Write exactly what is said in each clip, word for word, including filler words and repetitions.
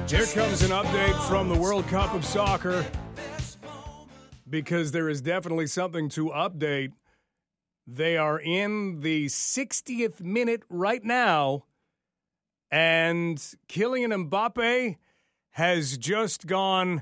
Here comes an update from the World Cup of Soccer, because there is definitely something to update. They are in the sixtieth minute right now, and Kylian Mbappe has just gone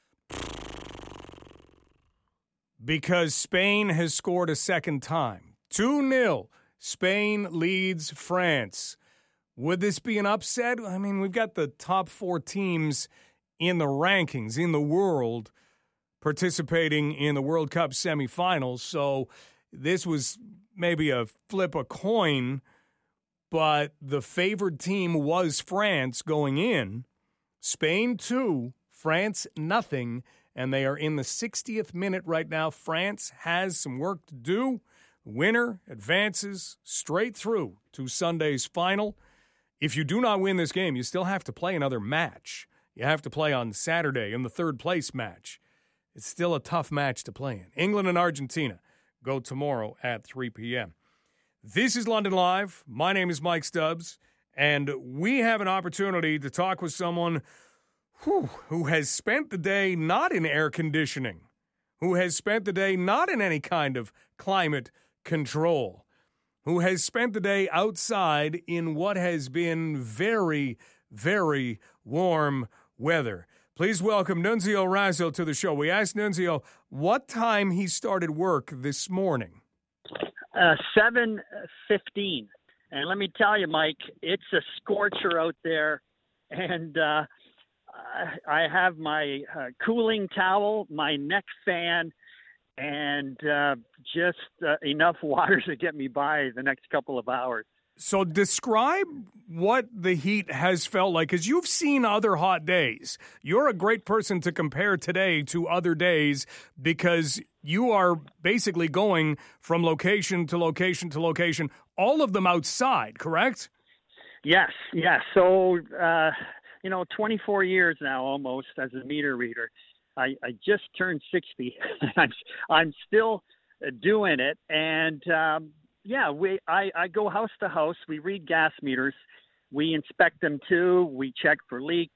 because Spain has scored a second time. two nil. Spain leads France. Would this be an upset? I mean, we've got the top four teams in the rankings in the world participating in the World Cup semifinals, so this was maybe a flip a coin, but the favored team was France going in. Spain two, France nothing, and they are in the sixtieth minute right now. France has some work to do. Winner advances straight through to Sunday's final. If you do not win this game, you still have to play another match. You have to play on Saturday in the third place match. It's still a tough match to play in. England and Argentina go tomorrow at three p.m. This is London Live. My name is Mike Stubbs, and we have an opportunity to talk with someone who, who has spent the day not in air conditioning, who has spent the day not in any kind of climate control, who has spent the day outside in what has been very, very warm weather. Please welcome Nunzio Razzio to the show. We asked Nunzio what time he started work this morning. Uh, seven fifteen. And let me tell you, Mike, it's a scorcher out there. And uh, I have my uh, cooling towel, my neck fan, and uh, just uh, enough water to get me by the next couple of hours. So describe what the heat has felt like, because you've seen other hot days. You're a great person to compare today to other days because you are basically going from location to location to location, all of them outside, correct? Yes, yes. So, uh, you know, twenty-four years now almost as a meter reader. I, I just turned sixty. I'm, I'm still doing it. And, um, yeah, we I, I go house to house. We read gas meters. We inspect them, too. We check for leaks,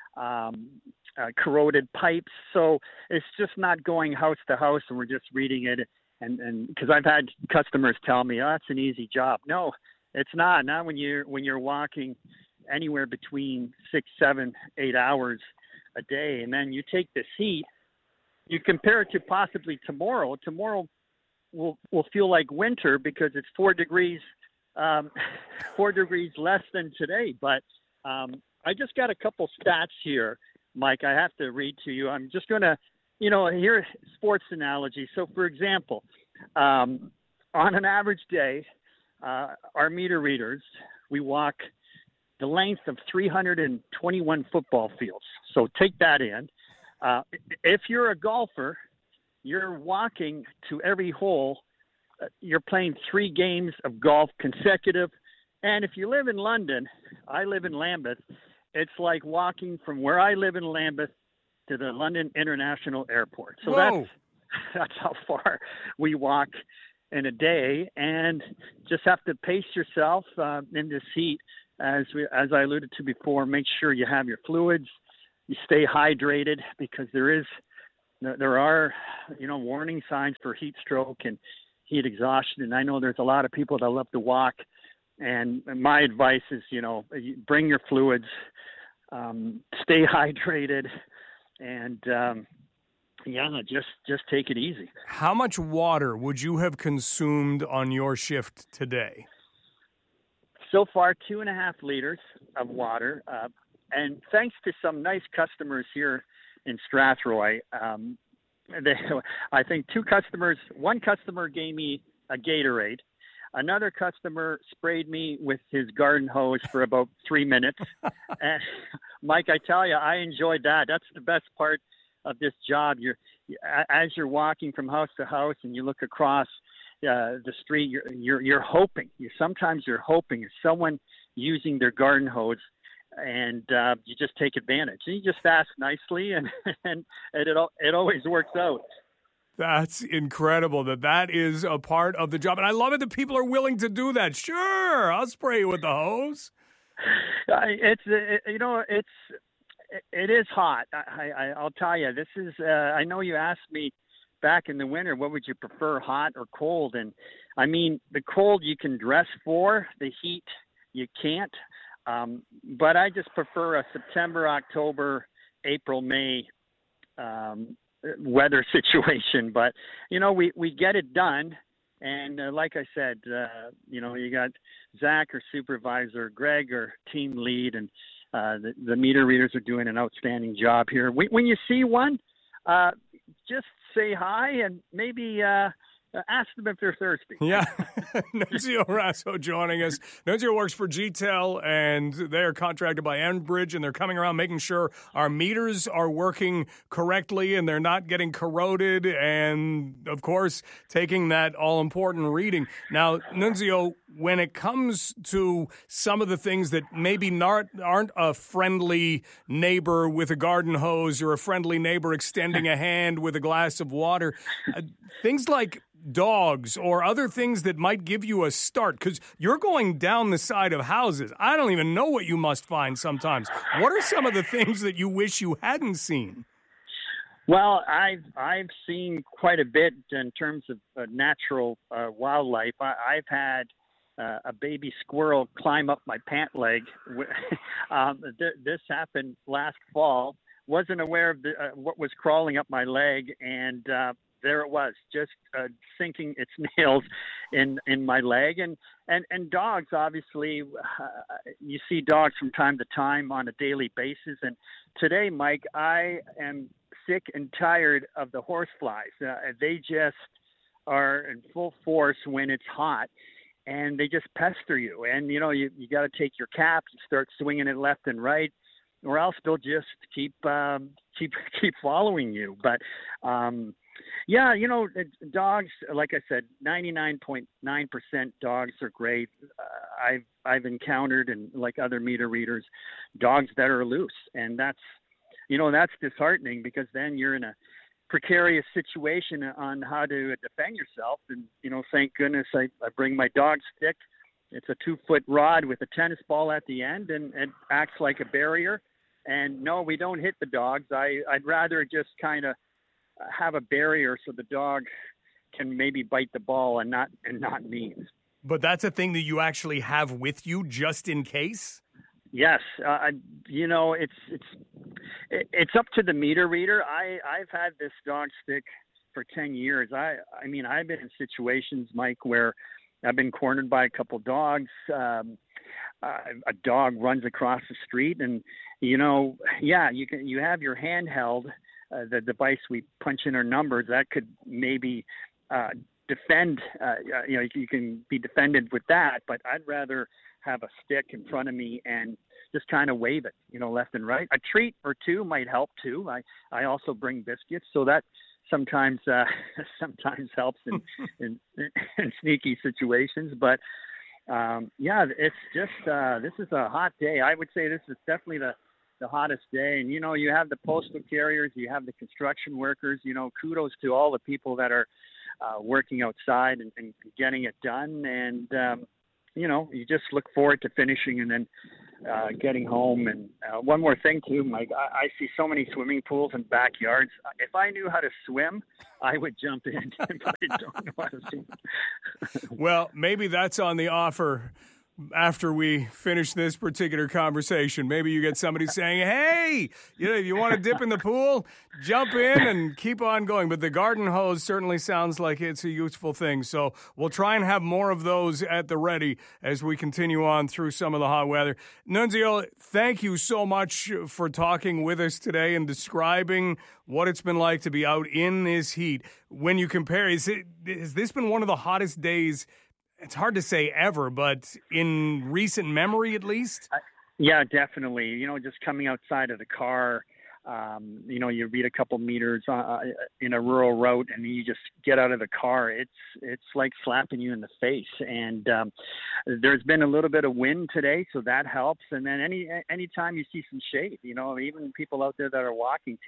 um, uh, corroded pipes. So it's just not going house to house and we're just reading it. And and because I've had customers tell me, oh, it's an easy job. No, it's not. Not when you're, when you're walking anywhere between six, seven, eight hours a day, and then you take this heat, you compare it to possibly tomorrow. Tomorrow will will feel like winter because it's four degrees, um, four degrees less than today. But um, I just got a couple stats here, Mike. I have to read to you. I'm just going to, you know, here sports analogy. So, for example, um, on an average day, uh, our meter readers, we walk the length of three hundred twenty-one football fields. So take that in. Uh, if you're a golfer, you're walking to every hole. Uh, you're playing three games of golf consecutive. And if you live in London, I live in Lambeth, it's like walking from where I live in Lambeth to the London International Airport. So Whoa. that's that's how far we walk in a day, and just have to pace yourself uh, in this heat. As we, as I alluded to before, make sure you have your fluids, you stay hydrated, because there is, there are, you know, warning signs for heat stroke and heat exhaustion. And I know there's a lot of people that love to walk. And my advice is, you know, bring your fluids, um, stay hydrated, and um, yeah, just just take it easy. How much water would you have consumed on your shift today? So far, two and a half liters of water. Uh, and thanks to some nice customers here in Strathroy, um, they, I think two customers, one customer gave me a Gatorade. Another customer sprayed me with his garden hose for about three minutes. And Mike, I tell you, I enjoyed that. That's the best part of this job. You're, as you're walking from house to house and you look across Uh, the street, you're, you're you're hoping. You sometimes you're hoping is someone using their garden hose, and uh, you just take advantage. And you just ask nicely, and and, and it it always works out. That's incredible that that is a part of the job, and I love it that people are willing to do that. Sure, I'll spray you with the hose. Uh, it's it, you know it's it is hot. I, I, I'll tell you, this is, uh, I know you asked me back in the winter, what would you prefer, hot or cold? And I mean, the cold you can dress for, the heat you can't. Um, but I just prefer a September, October, April, May um, weather situation. But, you know, we, we get it done. And uh, like I said, uh, you know, you got Zach or supervisor, Greg or team lead, and uh, the, the meter readers are doing an outstanding job here. When, when you see one, uh, just say hi and maybe uh, ask them if they're thirsty. Yeah. Nunzio Raso joining us. Nunzio works for G T E L, and they're contracted by Enbridge, and they're coming around making sure our meters are working correctly and they're not getting corroded, and, of course, taking that all-important reading. Now, Nunzio, when it comes to some of the things that maybe not, aren't a friendly neighbor with a garden hose or a friendly neighbor extending a hand with a glass of water, uh, things like dogs or other things that might give you a start, because you're going down the side of houses. I don't even know what you must find sometimes. What are some of the things that you wish you hadn't seen? Well, I've I've seen quite a bit in terms of uh, natural uh, wildlife. I, I've had uh, a baby squirrel climb up my pant leg. um, th- this happened last fall. Wasn't aware of the, uh, what was crawling up my leg, and uh, there it was, just uh, sinking its nails in, in my leg. And, and, and dogs, obviously, uh, you see dogs from time to time on a daily basis. And today, Mike, I am sick and tired of the horseflies. Uh, they just are in full force when it's hot, and they just pester you. And, you know, you, you got to take your cap, you start swinging it left and right, or else they'll just keep, um, keep, keep following you. But, um, yeah, you know, dogs, like I said, ninety-nine point nine percent dogs are great. Uh, I've I've encountered, and like other meter readers, dogs that are loose. And that's, you know, that's disheartening, because then you're in a precarious situation on how to defend yourself. And, you know, thank goodness I, I bring my dog stick. It's a two-foot rod with a tennis ball at the end, and it acts like a barrier. And, no, we don't hit the dogs. I, I'd rather just kind of have a barrier so the dog can maybe bite the ball and not and not me. But that's a thing that you actually have with you just in case? Yes. Uh, you know, it's it's it's up to the meter reader. I, I've had this dog stick for ten years. I, I mean, I've been in situations, Mike, where I've been cornered by a couple dogs. Um, uh, a dog runs across the street, and, you know, yeah, you can you have your handheld, Uh, the device we punch in our numbers, that could maybe uh, defend, uh, you know, you can be defended with that, but I'd rather have a stick in front of me and just kind of wave it, you know, left and right. A treat or two might help too. I, I also bring biscuits, so that sometimes uh, sometimes helps in, in, in sneaky situations. But um, yeah, it's just, uh, this is a hot day. I would say this is definitely the the hottest day. And, you know, you have the postal carriers, you have the construction workers, you know, kudos to all the people that are uh, working outside and, and getting it done. And, um, you know, you just look forward to finishing and then uh, getting home. And uh, one more thing too, Mike, I, I see so many swimming pools and backyards. If I knew how to swim, I would jump in, but I don't know how to swim. Well, maybe that's on the offer after we finish this particular conversation. Maybe you get somebody saying, hey, you know, if you want to dip in the pool, jump in and keep on going. But the garden hose certainly sounds like it's a useful thing. So we'll try and have more of those at the ready as we continue on through some of the hot weather. Nunzio, thank you so much for talking with us today and describing what it's been like to be out in this heat. When you compare, is it, has this been one of the hottest days? It's hard to say ever, but in recent memory, at least? Uh, yeah, definitely. You know, just coming outside of the car, um, you know, you read a couple meters uh, in a rural route, and you just get out of the car. It's it's like slapping you in the face. And um, there's been a little bit of wind today, so that helps. And then any anytime you see some shade, you know, even people out there that are walking, take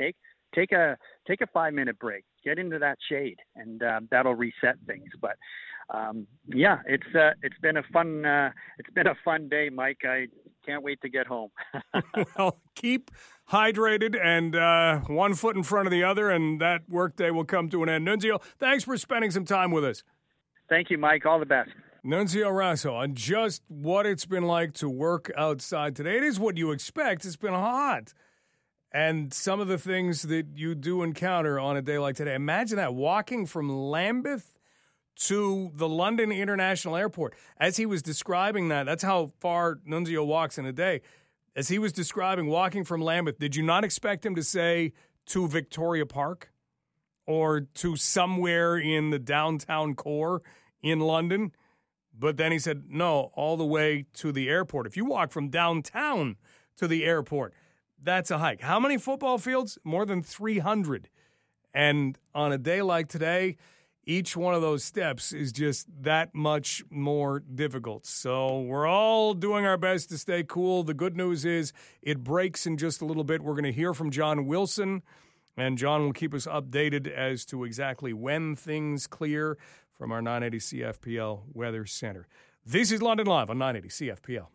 take a take a five minute break, get into that shade, and uh, that'll reset things. But um, yeah, it's uh, it's been a fun uh, it's been a fun day, Mike. I can't wait to get home. Well, keep hydrated and uh, one foot in front of the other, and that workday will come to an end. Nunzio, thanks for spending some time with us. Thank you, Mike. All the best. Nunzio Raso on just what it's been like to work outside today. It is what you expect. It's been hot. And some of the things that you do encounter on a day like today. Imagine that, walking from Lambeth to the London International Airport. As he was describing that, that's how far Nunzio walks in a day. As he was describing walking from Lambeth, did you not expect him to say to Victoria Park or to somewhere in the downtown core in London? But then he said, no, all the way to the airport. If you walk from downtown to the airport, that's a hike. How many football fields? More than three hundred. And on a day like today, each one of those steps is just that much more difficult. So we're all doing our best to stay cool. The good news is it breaks in just a little bit. We're going to hear from John Wilson, and John will keep us updated as to exactly when things clear from our nine eighty C F P L Weather Center. This is London Live on nine eighty C F P L.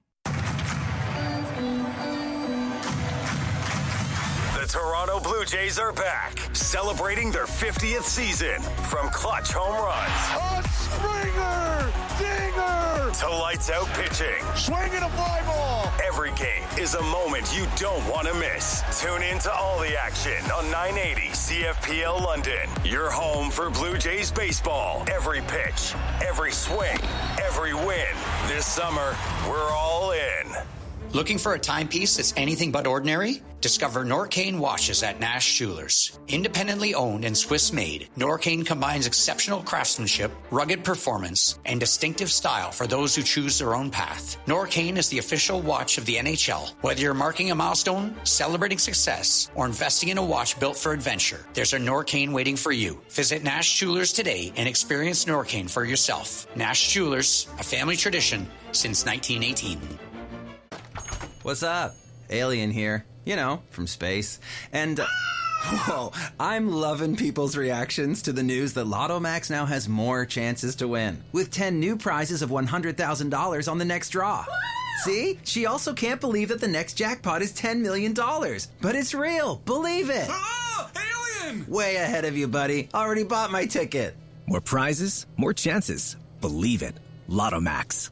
The Toronto Blue Jays are back, celebrating their fiftieth season. From clutch home runs, a Springer dinger, to lights out pitching, swinging a fly ball. Every game is a moment you don't want to miss. Tune in to all the action on nine eighty C F P L London. Your home for Blue Jays baseball. Every pitch, every swing, every win. This summer, we're all in. Looking for a timepiece that's anything but ordinary? Discover Norcane watches at Nash Jewelers. Independently owned and Swiss-made, Norcane combines exceptional craftsmanship, rugged performance, and distinctive style for those who choose their own path. Norcane is the official watch of the N H L. Whether you're marking a milestone, celebrating success, or investing in a watch built for adventure, there's a Norcane waiting for you. Visit Nash Jewelers today and experience Norcane for yourself. Nash Jewelers, a family tradition since nineteen eighteen. What's up? Alien here. You know, from space. And, uh, whoa, I'm loving people's reactions to the news that Lotto Max now has more chances to win, with ten new prizes of one hundred thousand dollars on the next draw. See? She also can't believe that the next jackpot is ten million dollars. But it's real. Believe it. Oh, alien! Way ahead of you, buddy. Already bought my ticket. More prizes, more chances. Believe it. Lotto Max.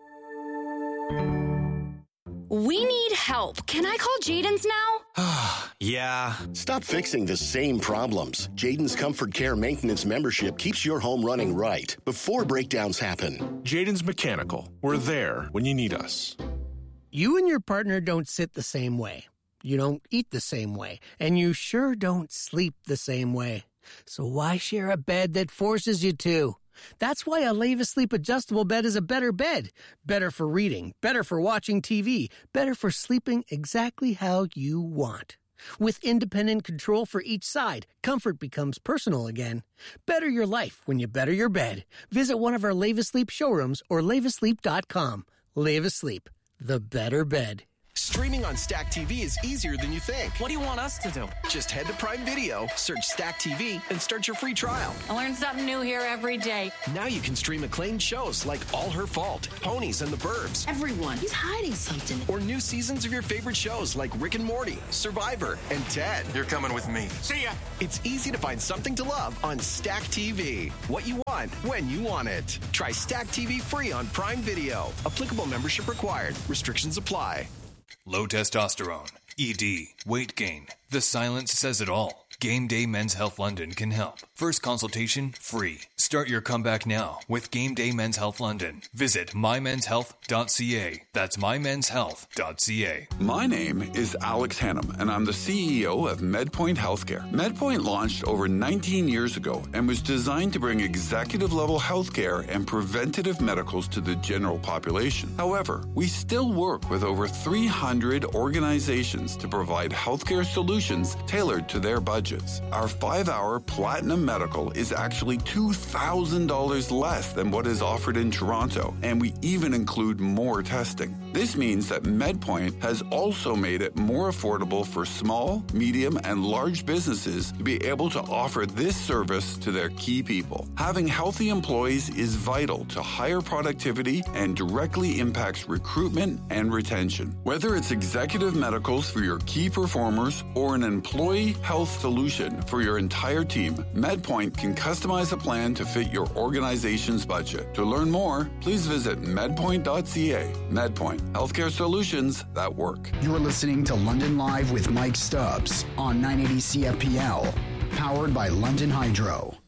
We need help. Can I call Jaden's now? Yeah. Stop fixing the same problems. Jaden's Comfort Care Maintenance membership keeps your home running right before breakdowns happen. Jaden's Mechanical. We're there when you need us. You and your partner don't sit the same way. You don't eat the same way. And you sure don't sleep the same way. So why share a bed that forces you to? That's why a Leva Sleep adjustable bed is a better bed. Better for reading, better for watching T V, better for sleeping exactly how you want. With independent control for each side, comfort becomes personal again. Better your life when you better your bed. Visit one of our Leva Sleep showrooms or leva sleep dot com. Leva Sleep, the better bed. Streaming on Stack T V is easier than you think. What do you want us to do? Just head to Prime Video, search Stack T V, and start your free trial. I learn something new here every day. Now you can stream acclaimed shows like All Her Fault, Ponies and the Burbs. Everyone, he's hiding something. Or new seasons of your favorite shows like Rick and Morty, Survivor, and Ted. You're coming with me. See ya! It's easy to find something to love on Stack T V. What you want, when you want it. Try Stack T V free on Prime Video. Applicable membership required. Restrictions apply. Low testosterone, E D, weight gain. The silence says it all. Game Day Men's Health London can help. First consultation free. Start your comeback now with Game Day Men's Health London. Visit my mens health dot c a. That's my mens health dot c a. My name is Alex Hannum, and I'm the C E O of MedPoint Healthcare. MedPoint launched over nineteen years ago and was designed to bring executive-level healthcare and preventative medicals to the general population. However, we still work with over three hundred organizations to provide healthcare solutions tailored to their budgets. Our five-hour Platinum Medical is actually two thousand dollars less than what is offered in Toronto, and we even include more testing. This means that MedPoint has also made it more affordable for small, medium, and large businesses to be able to offer this service to their key people. Having healthy employees is vital to higher productivity and directly impacts recruitment and retention. Whether it's executive medicals for your key performers or an employee health solution for your entire team, MedPoint can customize a plan to fit your organization's budget. To learn more, please visit medpoint dot c a. MedPoint, healthcare solutions that work. You're listening to London Live with Mike Stubbs on nine eighty C F P L, powered by London Hydro.